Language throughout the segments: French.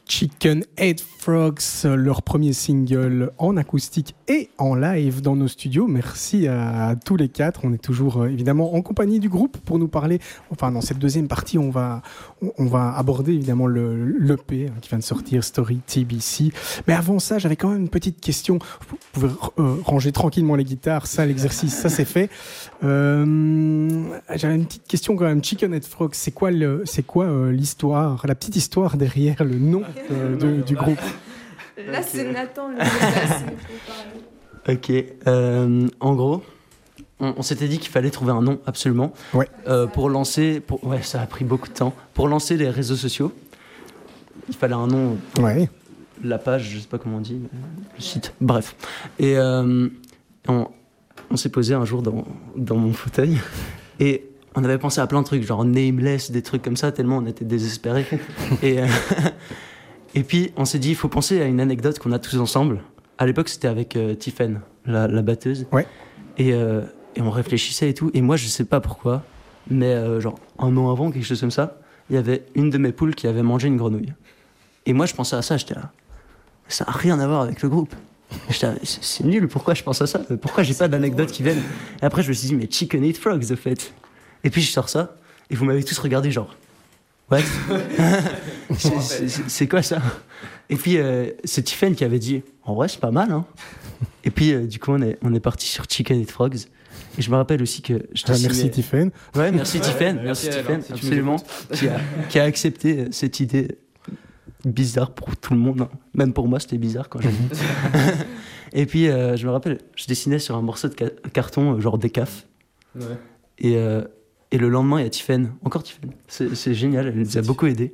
Chicken Head Frogs, leur premier single en acoustique et en live dans nos studios. Merci à tous les quatre. On est toujours évidemment en compagnie du groupe pour nous parler. Enfin, dans cette deuxième partie, on va aborder évidemment l'EP qui vient de sortir, Story TBC. Mais avant ça, j'avais quand même une petite question. Vous pouvez ranger tranquillement les guitares. Ça, l'exercice, ça c'est fait. J'avais une petite question quand même. Chicken Head Frogs, c'est quoi l'histoire, la petite histoire derrière le nom du groupe? Là, c'est Nathan le mieux placé. Ok. En gros, on s'était dit qu'il fallait trouver un nom absolument. Ouais. Pour lancer. Ouais, ça a pris beaucoup de temps. Pour lancer les réseaux sociaux, il fallait un nom. Ouais. La page, je sais pas comment on dit, le site. Bref. Et on s'est posé un jour dans mon fauteuil et on avait pensé à plein de trucs, genre Nameless, des trucs comme ça, tellement on était désespérés. Et puis, on s'est dit, il faut penser à une anecdote qu'on a tous ensemble. À l'époque, c'était avec Tiffen, la batteuse. Ouais. Et on réfléchissait et tout. Et moi, je sais pas pourquoi, mais genre un an avant, quelque chose comme ça, il y avait une de mes poules qui avait mangé une grenouille. Et moi, je pensais à ça, j'étais là. Ça n'a rien à voir avec le groupe. J'étais là, c'est nul, pourquoi je pense à ça? Pourquoi j'ai pas d'anecdotes qui viennent? Et après, je me suis dit, mais Chicken Eat Frogs, en fait. Et puis, je sors ça, et vous m'avez tous regardé, genre. What? c'est quoi ça? Et puis c'est Tiffen qui avait dit en vrai c'est pas mal hein. Et puis du coup on est parti sur Chicken Eat Frogs. Et je me rappelle aussi que merci Tiffen. Ouais, merci Tiffen, merci Tiffen, absolument, qui a accepté cette idée bizarre pour tout le monde, hein. Même pour moi c'était bizarre quand j'ai dit. Et puis je me rappelle, je dessinais sur un morceau de carton genre décaf. Ouais. Et le lendemain, il y a Tiffen, encore Tiffen, c'est génial, elle nous a beaucoup aidés,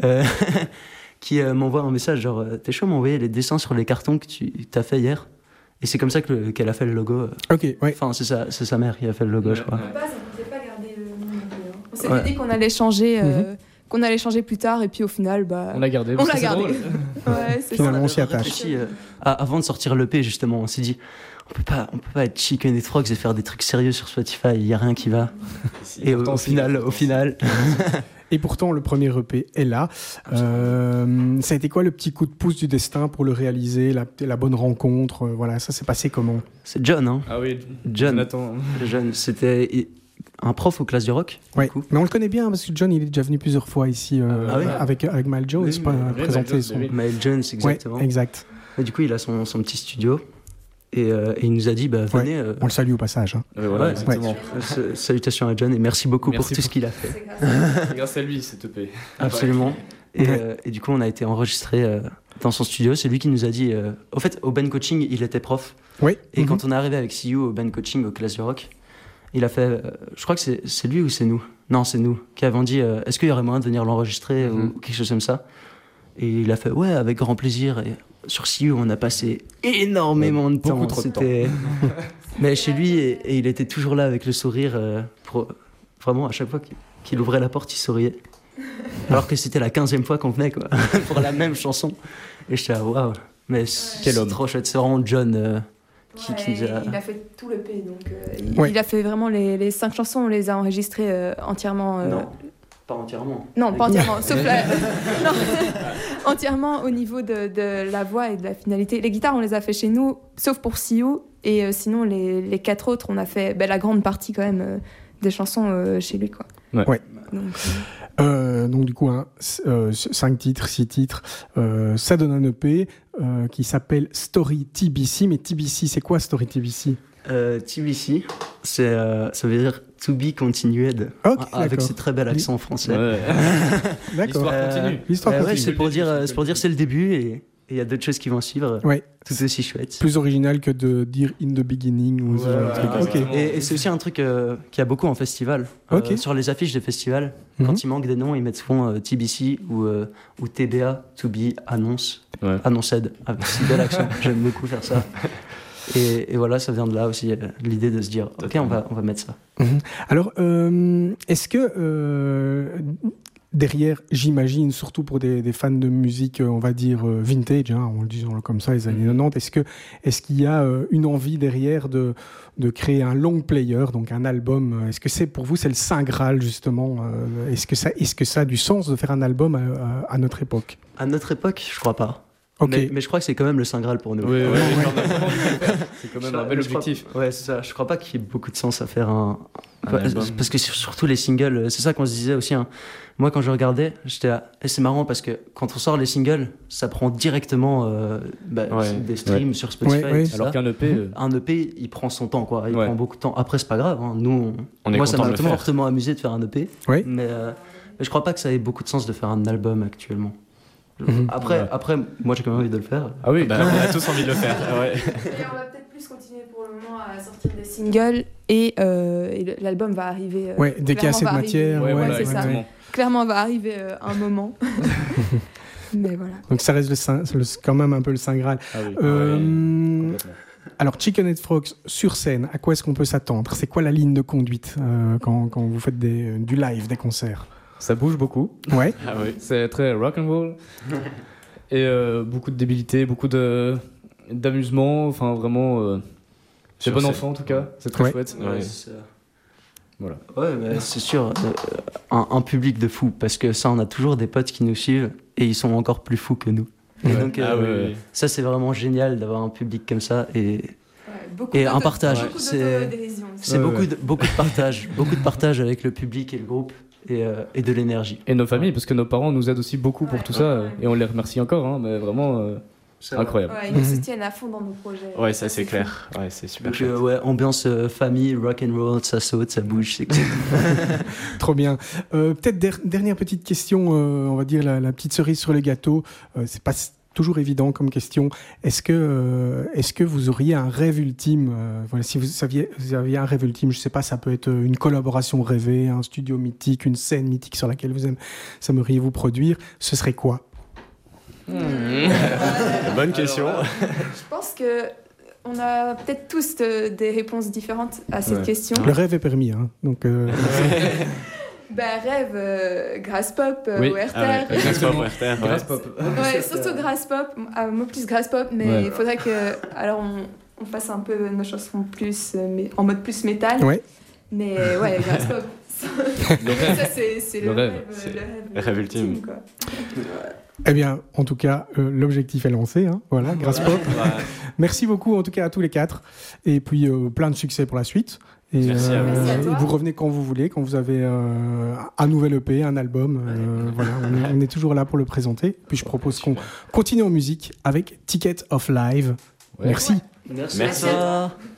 qui m'envoie un message genre t'es chaud m'envoyer les dessins sur les cartons que tu t'as fait hier? Et c'est comme ça qu'elle a fait le logo. Ok, ouais. Enfin, c'est sa mère qui a fait le logo, je crois. Ça ne pouvait pas garder le nom. On s'était dit qu'on allait changer. Qu'on allait changer plus tard et puis au final on l'a gardé. Ouais, c'est finalement ça. on s'y attache. Avant de sortir l'EP justement, on s'est dit on peut pas être Chicken Eat Frogs et faire des trucs sérieux sur Spotify, il y a rien qui va. Et au final et pourtant le premier EP est là. Ça a été quoi le petit coup de pouce du destin pour le réaliser, la bonne rencontre, voilà, ça s'est passé comment? C'est John hein. Ah oui, Jonathan. John, c'était un prof aux classes du rock. Ouais. Mais on le connaît bien parce que John il est déjà venu plusieurs fois ici avec Miles Jones pour présenter son Miles Jones exactement. Ouais, exact. Et du coup il a son petit studio et il nous a dit venez. On le salue au passage. Hein. Voilà, exactement. Salutations à John et merci beaucoup pour tout ce qu'il a fait. C'est grâce à lui cette EP. Absolument. Et du coup on a été enregistré dans son studio. C'est lui qui nous a dit. Au fait au band coaching il était prof. Oui. Et quand on est arrivé avec See You au band coaching aux classes du rock. Il a fait, je crois que c'est lui ou c'est nous? Non, c'est nous qui avons dit est-ce qu'il y aurait moyen de venir l'enregistrer ou quelque chose comme ça? Et il a fait ouais, avec grand plaisir. Et sur See You, on a passé énormément de temps. Beaucoup trop de temps. Mais chez lui, et il était toujours là avec le sourire. Vraiment, à chaque fois qu'il ouvrait la porte, il souriait. Alors que c'était la 15e fois qu'on venait quoi, pour la même chanson. Et j'étais là, waouh, mais quel homme. Trop chouette, c'est vraiment John. Il a fait tout le P, donc il a fait vraiment les 5 chansons, on les a enregistrées entièrement. Non, pas entièrement. Non, pas entièrement, sauf non, entièrement au niveau de la voix et de la finalité. Les guitares, on les a fait chez nous, sauf pour See You, et sinon les 4 autres, on a fait la grande partie quand même des chansons chez lui, quoi. Ouais. Donc du coup, 5 titres, 6 titres, ça donne un EP qui s'appelle Story TBC. Mais TBC, c'est quoi Story TBC? TBC, ça veut dire To Be Continued, avec ce très bel accent français. Ouais. D'accord. L'histoire continue. Ouais, c'est pour dire c'est le début et il y a d'autres choses qui vont suivre. Ouais. Tout aussi chouette. Plus original que de dire In the Beginning ou ce genre de truc. Okay. Et c'est aussi un truc qu'il y a beaucoup en festival. Sur les affiches des festivals, quand il manque des noms, ils mettent souvent TBC ou TBA, To Be Announced. Announced. C'est bel accent, j'aime beaucoup faire ça. Et voilà, ça vient de là aussi, l'idée de se dire, ok, on va mettre ça. Alors, est-ce que derrière, j'imagine, surtout pour des fans de musique, on va dire vintage, hein, en le disant comme ça, les années 90, est-ce qu'il y a une envie derrière de créer un long player, donc un album? Est-ce que c'est pour vous, c'est le Saint Graal justement? Est-ce que ça a du sens de faire un album à notre époque? À notre époque, je crois pas. Okay. Mais je crois que c'est quand même le Saint Graal pour nous. Oui, c'est quand même un bel objectif. Ouais, c'est ça. Je crois pas qu'il y ait beaucoup de sens à faire un parce que surtout les singles, c'est ça qu'on se disait aussi. Hein. Moi, quand je regardais, j'étais là, et c'est marrant parce que quand on sort les singles, ça prend directement des streams sur Spotify. Alors qu'un EP, un EP, il prend son temps, quoi. Il prend beaucoup de temps. Après, c'est pas grave. Hein. Nous, moi, ça m'a fortement amusé de faire un EP. Mais je crois pas que ça ait beaucoup de sens de faire un album actuellement. Après, moi j'ai quand même envie de le faire. Ah oui, on a tous envie de le faire. Et on va peut-être plus continuer pour le moment à sortir des singles et l'album va arriver. Dès qu'il y a assez de matière. C'est ça. Clairement, va arriver un moment. Mais voilà. Donc ça reste quand même un peu le Saint Graal. Ah oui. Alors, Chicken Head Frogs sur scène, à quoi est-ce qu'on peut s'attendre? C'est quoi la ligne de conduite quand vous faites du live, des concerts? Ça bouge beaucoup. Ouais. Ah oui. C'est très rock and roll. Et beaucoup de débilité, beaucoup d'amusement. Enfin, vraiment, c'est bon enfant en tout cas. C'est très chouette. Ouais. Voilà. Ouais, c'est sûr. Un public de fous, parce que ça, on a toujours des potes qui nous suivent et ils sont encore plus fous que nous. Et donc, ça, c'est vraiment génial d'avoir un public comme ça et un partage. C'est beaucoup de partage avec le public et le groupe. Et de l'énergie. Et nos familles, parce que nos parents nous aident aussi beaucoup pour tout ça, et on les remercie encore, hein, mais vraiment incroyable. Ouais, ils nous soutiennent à fond dans nos projets. Ouais, ça c'est clair. Ouais, c'est super. Donc, ambiance famille, rock and roll, ça saute, ça bouge, c'est cool. Trop bien. Peut-être dernière petite question, on va dire la petite cerise sur le gâteau. C'est pas toujours évident comme question. Est-ce que vous auriez un rêve ultime? Si vous aviez un rêve ultime, je sais pas, ça peut être une collaboration rêvée, un studio mythique, une scène mythique sur laquelle vous aimeriez vous produire. Ce serait quoi? Bonne question. Je pense que on a peut-être tous des réponses différentes à cette question. Le rêve est permis, hein. Donc. Rêve, Graspop, oui. ORTR. Graspop. Ouais, surtout Graspop. Moi plus Graspop, mais il faudrait que on fasse un peu nos chansons plus en mode plus métal. Ouais. Mais Graspop. Ça c'est le rêve ultime quoi. Eh bien, en tout cas, l'objectif est lancé. Hein. Voilà, Graspop. Merci beaucoup, en tout cas, à tous les quatre. Et puis, plein de succès pour la suite. Et, merci à vous. Et vous revenez quand vous voulez, quand vous avez un nouvel EP, un album. Voilà, on est toujours là pour le présenter. Puis, je propose qu'on continue en musique avec Ticket of Live. Merci. Merci.